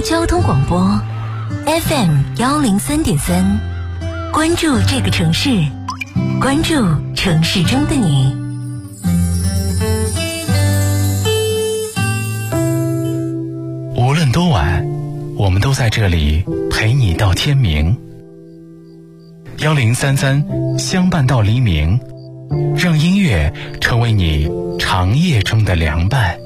交通广播 FM103.3，关注这个城市，关注城市中的你。 无论多晚，我们都在这里陪你到天明。1033相伴到黎明，让音乐成为你长夜中的凉伴。